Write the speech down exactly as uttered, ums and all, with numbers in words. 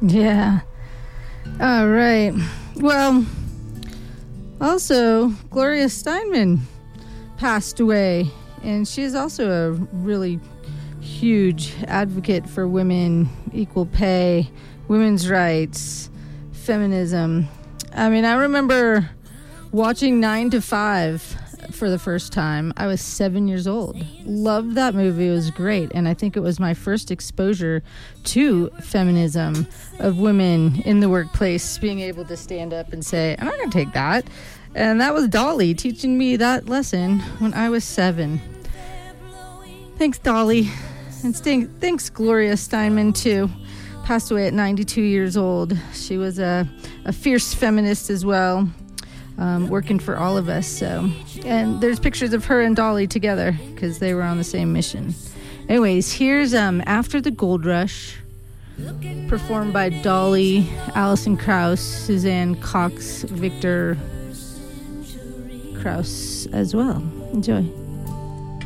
Yeah. All right. Well, also, Gloria Steinman passed away, and she's also a really huge advocate for women, equal pay, women's rights, feminism. I mean, I remember watching Nine to Five for the first time. I was seven years old. Loved that movie. It was great. And I think it was my first exposure to feminism, of women in the workplace being able to stand up and say, I'm not going to take that. And that was Dolly teaching me that lesson when I was seven. Thanks, Dolly. And st- thanks, Gloria Steinman, too. Passed away at ninety-two years old. She was a, a fierce feminist as well. Um, working for all of us. So, and there's pictures of her and Dolly together because they were on the same mission. Anyways, here's um, After the Gold Rush, performed by Dolly, Alison Krauss, Suzanne Cox, Victor Krauss as well. Enjoy.